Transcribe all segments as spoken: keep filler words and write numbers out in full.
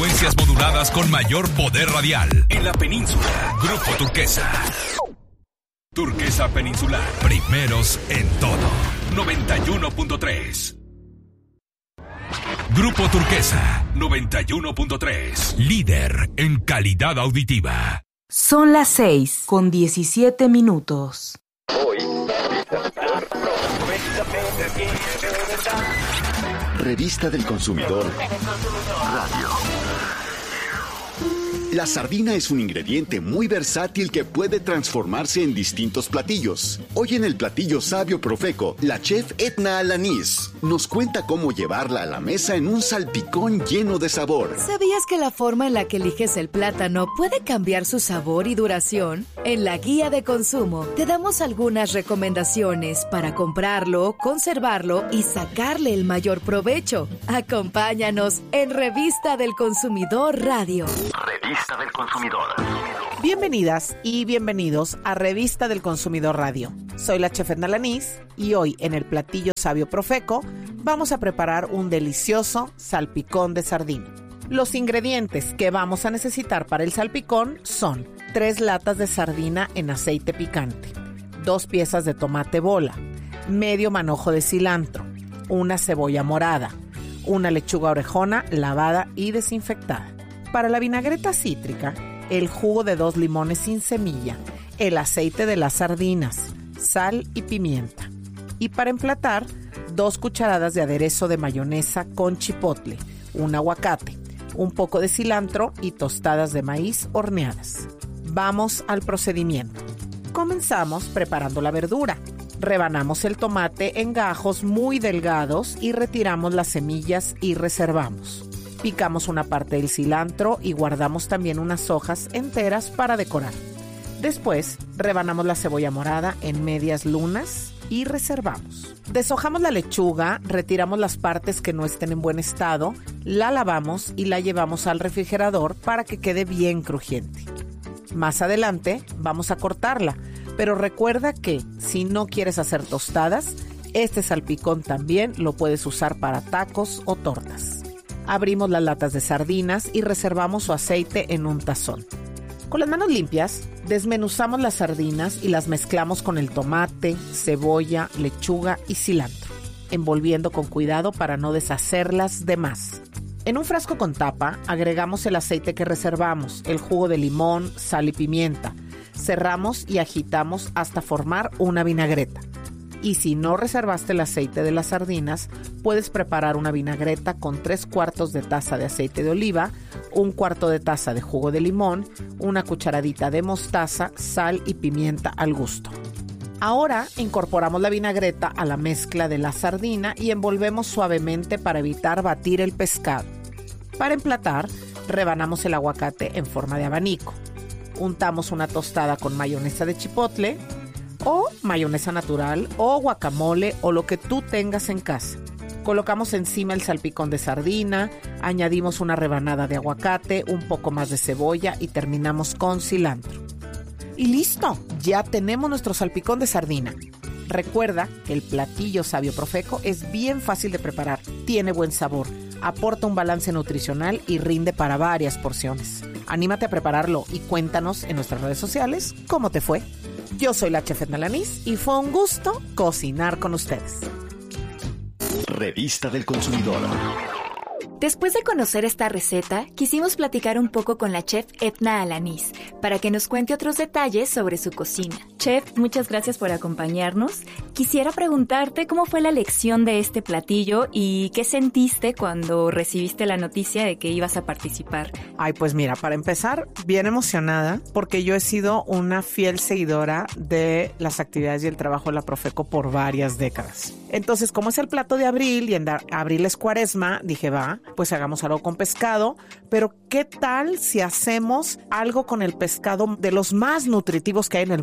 frecuencias moduladas con mayor poder radial. En la península, Grupo Turquesa. Turquesa Peninsular. Primeros en todo. noventa y uno punto tres. Grupo Turquesa, noventa y uno punto tres. Líder en calidad auditiva. Son las seis con diecisiete minutos. Hoy, Revista del Consumidor Radio. La sardina es un ingrediente muy versátil que puede transformarse en distintos platillos. Hoy en el platillo Sabio Profeco, la chef Edna Alanís nos cuenta cómo llevarla a la mesa en un salpicón lleno de sabor. ¿Sabías que la forma en la que eliges el plátano puede cambiar su sabor y duración? En la guía de consumo te damos algunas recomendaciones para comprarlo, conservarlo y sacarle el mayor provecho. Acompáñanos en Revista del Consumidor Radio. Revista del Consumidor. Bienvenidas y bienvenidos a Revista del Consumidor Radio. Soy la chef Edna Alanís y hoy en el platillo Sabio Profeco vamos a preparar un delicioso salpicón de sardina. Los ingredientes que vamos a necesitar para el salpicón son tres latas de sardina en aceite picante, dos piezas de tomate bola, medio manojo de cilantro, una cebolla morada, una lechuga orejona lavada y desinfectada. Para la vinagreta cítrica, el jugo de dos limones sin semilla, el aceite de las sardinas, sal y pimienta. Y para emplatar, dos cucharadas de aderezo de mayonesa con chipotle, un aguacate, un poco de cilantro y tostadas de maíz horneadas. Vamos al procedimiento. Comenzamos preparando la verdura. Rebanamos el tomate en gajos muy delgados y retiramos las semillas y reservamos. Picamos una parte del cilantro y guardamos también unas hojas enteras para decorar. Después, rebanamos la cebolla morada en medias lunas y reservamos. Deshojamos la lechuga, retiramos las partes que no estén en buen estado, la lavamos y la llevamos al refrigerador para que quede bien crujiente. Más adelante, vamos a cortarla, pero recuerda que si no quieres hacer tostadas, este salpicón también lo puedes usar para tacos o tortas. Abrimos las latas de sardinas y reservamos su aceite en un tazón. Con las manos limpias, desmenuzamos las sardinas y las mezclamos con el tomate, cebolla, lechuga y cilantro, envolviendo con cuidado para no deshacerlas de más. En un frasco con tapa, agregamos el aceite que reservamos, el jugo de limón, sal y pimienta. Cerramos y agitamos hasta formar una vinagreta. Y si no reservaste el aceite de las sardinas, puedes preparar una vinagreta con tres cuartos de taza de aceite de oliva, un cuarto de taza de jugo de limón, una cucharadita de mostaza, sal y pimienta al gusto. Ahora incorporamos la vinagreta a la mezcla de la sardina y envolvemos suavemente para evitar batir el pescado. Para emplatar, rebanamos el aguacate en forma de abanico. Untamos una tostada con mayonesa de chipotle, o mayonesa natural, o guacamole, o lo que tú tengas en casa. Colocamos encima el salpicón de sardina, añadimos una rebanada de aguacate, un poco más de cebolla y terminamos con cilantro. Y listo, ya tenemos nuestro salpicón de sardina. Recuerda que el platillo Sabio Profeco es bien fácil de preparar, tiene buen sabor, aporta un balance nutricional y rinde para varias porciones. Anímate a prepararlo y cuéntanos en nuestras redes sociales cómo te fue. Yo soy la chef Edna Alanís y fue un gusto cocinar con ustedes. Revista del Consumidor. Después de conocer esta receta, quisimos platicar un poco con la chef Edna Alanís para que nos cuente otros detalles sobre su cocina. Chef, muchas gracias por acompañarnos. Quisiera preguntarte cómo fue la elección de este platillo y qué sentiste cuando recibiste la noticia de que ibas a participar. Ay, pues mira, para empezar, bien emocionada porque yo he sido una fiel seguidora de las actividades y el trabajo de la Profeco por varias décadas. Entonces, como es el plato de abril y en abril es cuaresma, dije, va, pues hagamos algo con pescado, pero ¿qué tal si hacemos algo con el pescado de los más nutritivos que hay en el mundo, que son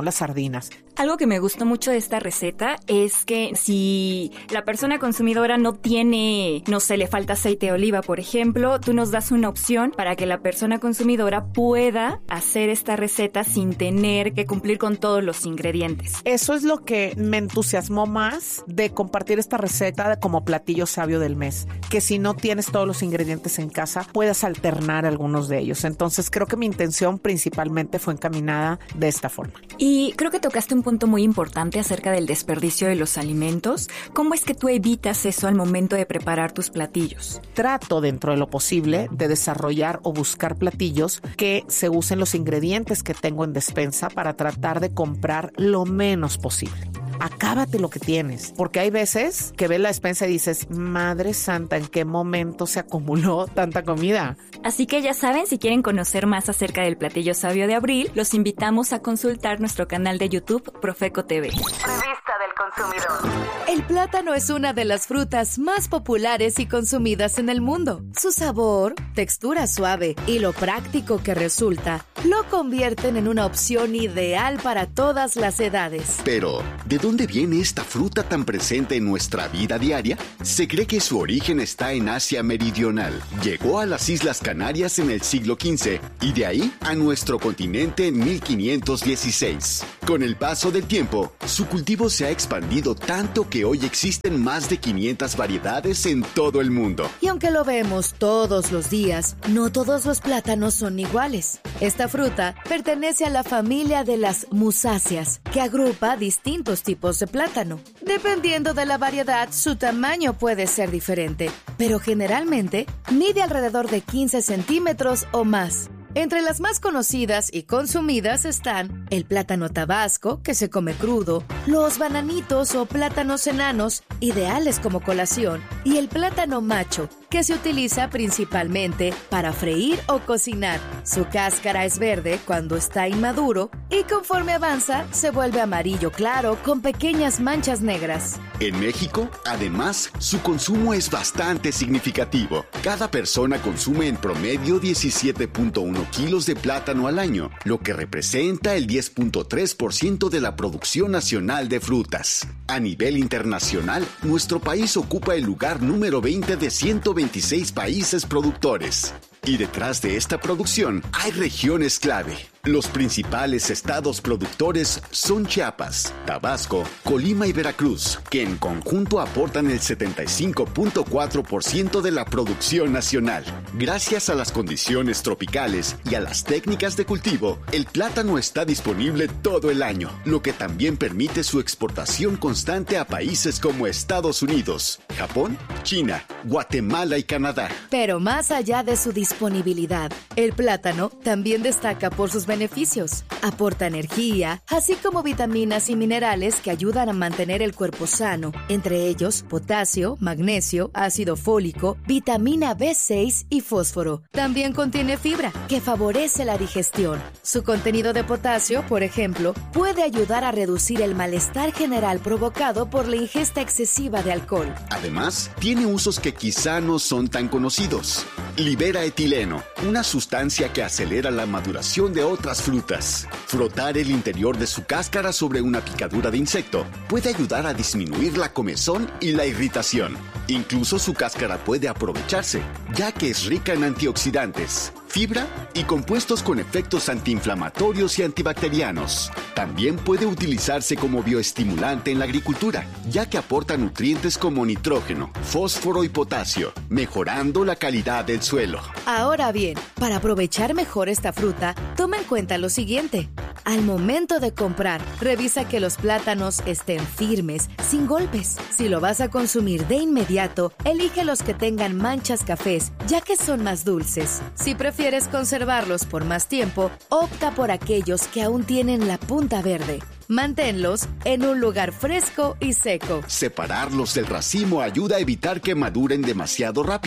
son las sardinas. Algo que me gustó mucho de esta receta es que si la persona consumidora no tiene, no sé, le falta aceite de oliva, por ejemplo, tú nos das una opción para que la persona consumidora pueda hacer esta receta sin tener que cumplir con todos los ingredientes. Eso es lo que me entusiasmó más de compartir esta receta como platillo sabio del mes, que si no tienes todos los ingredientes en casa, puedas alternar algunos de ellos. Entonces creo que mi intención principalmente fue encaminada de esta forma. Y creo que tocaste un punto muy importante acerca del desperdicio de los alimentos. ¿Cómo es que tú evitas eso al momento de preparar tus platillos? Trato dentro de lo posible de desarrollar o buscar platillos que se usen los ingredientes que tengo en despensa para tratar de comprar lo menos posible. Acábate lo que tienes, porque hay veces que ves la despensa y dices, madre santa, ¿en qué momento se acumuló tanta comida? Así que ya saben, si quieren conocer más acerca del platillo sabio de abril, los invitamos a consultar nuestro canal de YouTube Profeco T V. Revista del Consumidor. El plátano es una de las frutas más populares y consumidas en el mundo. Su sabor, textura suave y lo práctico que resulta lo convierten en una opción ideal para todas las edades. Pero, ¿de dónde viene esta fruta tan presente en nuestra vida diaria? Se cree que su origen está en Asia Meridional. Llegó a las Islas Canarias en el siglo quince y de ahí a nuestro continente en mil quinientos dieciséis. Con el paso del tiempo, su cultivo se ha expandido tanto que hoy existen más de quinientas variedades en todo el mundo. Y aunque lo vemos todos los días, no todos los plátanos son iguales. Esta fruta pertenece a la familia de las musáceas, que agrupa distintos tipos de plátano. Dependiendo de la variedad, su tamaño puede ser diferente, pero generalmente mide alrededor de quince centímetros o más. Entre las más conocidas y consumidas están el plátano tabasco, que se come crudo, los bananitos o plátanos enanos, ideales como colación, y el plátano macho, que se utiliza principalmente para freír o cocinar. Su cáscara es verde cuando está inmaduro y conforme avanza se vuelve amarillo claro con pequeñas manchas negras. En México, además, su consumo es bastante significativo. Cada persona consume en promedio diecisiete punto uno kilos de plátano al año, lo que representa el diez punto tres por ciento de la producción nacional de frutas. A nivel internacional, nuestro país ocupa el lugar número veinte de ciento veintiséis países productores. Y detrás de esta producción hay regiones clave. Los principales estados productores son Chiapas, Tabasco, Colima y Veracruz, que en conjunto aportan el setenta y cinco punto cuatro por ciento de la producción nacional. Gracias a las condiciones tropicales y a las técnicas de cultivo, el plátano está disponible todo el año, lo que también permite su exportación constante a países como Estados Unidos, Japón, China, Guatemala y Canadá. Pero más allá de su disponibilidad, el plátano también destaca por sus beneficios. Aporta energía, así como vitaminas y minerales que ayudan a mantener el cuerpo sano, entre ellos potasio, magnesio, ácido fólico, vitamina B seis y fósforo. También contiene fibra, que favorece la digestión. Su contenido de potasio, por ejemplo, puede ayudar a reducir el malestar general provocado por la ingesta excesiva de alcohol. Además, tiene usos que quizá no son tan conocidos. Libera etileno, una sustancia que acelera la maduración de otras frutas. Frotar el interior de su cáscara sobre una picadura de insecto puede ayudar a disminuir la comezón y la irritación. Incluso su cáscara puede aprovecharse, ya que es rica en antioxidantes, fibra y compuestos con efectos antiinflamatorios y antibacterianos. También puede utilizarse como bioestimulante en la agricultura, ya que aporta nutrientes como nitrógeno, fósforo y potasio, mejorando la calidad del suelo. Ahora bien, para aprovechar mejor esta fruta, toma en cuenta lo siguiente. Al momento de comprar, revisa que los plátanos estén firmes, sin golpes. Si lo vas a consumir de inmediato, elige los que tengan manchas cafés, ya que son más dulces. Si prefieres conservarlos por más tiempo, opta por aquellos que aún tienen la punta verde. Manténlos en un lugar fresco y seco. Separarlos del racimo ayuda a evitar que maduren demasiado rápido.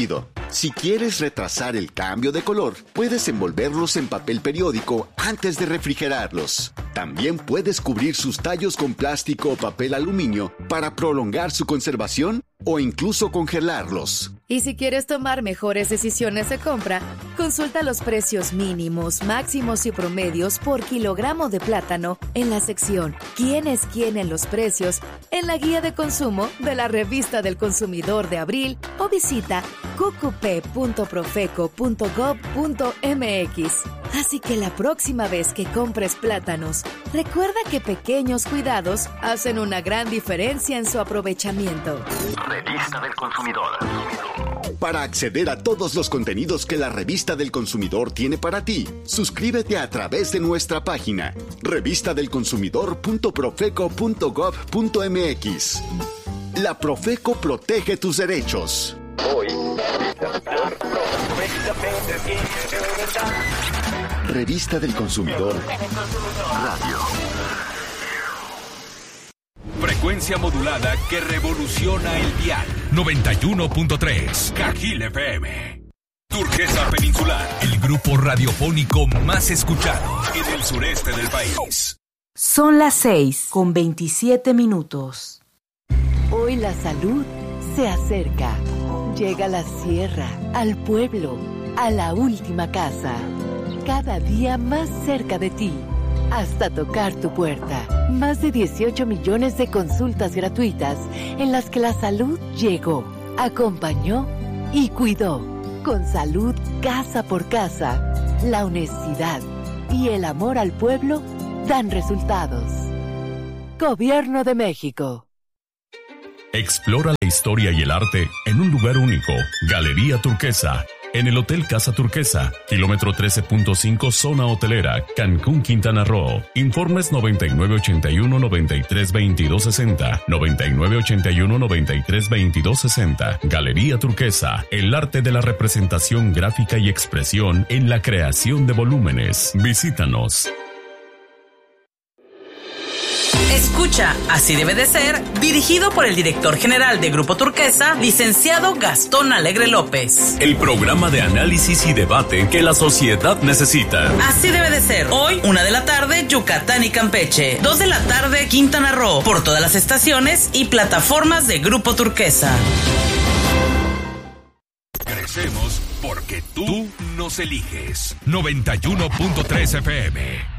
Si quieres retrasar el cambio de color, puedes envolverlos en papel periódico antes de refrigerarlos. También puedes cubrir sus tallos con plástico o papel aluminio para prolongar su conservación o incluso congelarlos. Y si quieres tomar mejores decisiones de compra, consulta los precios mínimos, máximos y promedios por kilogramo de plátano en la sección ¿Quién es quién en los precios? En la guía de consumo de la Revista del Consumidor de abril o visita cu cu pe punto profeco punto gob punto eme equis. Así que la próxima vez que compres plátanos, recuerda que pequeños cuidados hacen una gran diferencia en su aprovechamiento. Revista del Consumidor. Para acceder a todos los contenidos que la Revista del Consumidor tiene para ti, suscríbete a través de nuestra página revista del consumidor punto profeco punto gob punto eme equis. La Profeco protege tus derechos. Hoy, Revista del Consumidor Radio. Frecuencia modulada que revoluciona el dial. noventa y uno punto tres Cajil F M. Turquesa Peninsular, el grupo radiofónico más escuchado en el sureste del país. Son las seis con veintisiete minutos. Hoy la salud se acerca. Llega a la sierra, al pueblo, a la última casa. Cada día más cerca de ti. Hasta tocar tu puerta. Más de dieciocho millones de consultas gratuitas en las que la salud llegó, acompañó y cuidó. Con salud casa por casa, la honestidad y el amor al pueblo dan resultados. Gobierno de México. Explora la historia y el arte en un lugar único. Galería Turquesa. En el Hotel Casa Turquesa, kilómetro trece punto cinco, zona hotelera, Cancún, Quintana Roo. Informes noventa y nueve ochenta y uno noventa y tres veintidós sesenta, noventa y nueve ochenta y uno noventa y tres veintidós sesenta. Galería Turquesa, el arte de la representación gráfica y expresión en la creación de volúmenes. Visítanos. Escucha, así debe de ser, dirigido por el director general de Grupo Turquesa, licenciado Gastón Alegre López. El programa de análisis y debate que la sociedad necesita. Así debe de ser. Hoy, una de la tarde, Yucatán y Campeche. Dos de la tarde, Quintana Roo. Por todas las estaciones y plataformas de Grupo Turquesa. Crecemos porque tú nos eliges. noventa y uno punto tres F M.